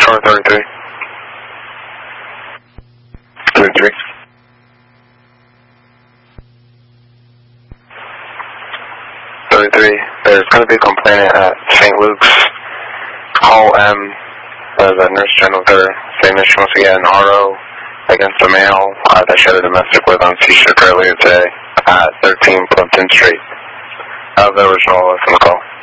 Shore 33. 33. 33. There's going to be a complainant at St. Luke's, Hall M. The nurse general there saying that she wants to get an RO against a male that she had a domestic with on C-Shift earlier today at 13 Plimpton Street. That was the original from the call.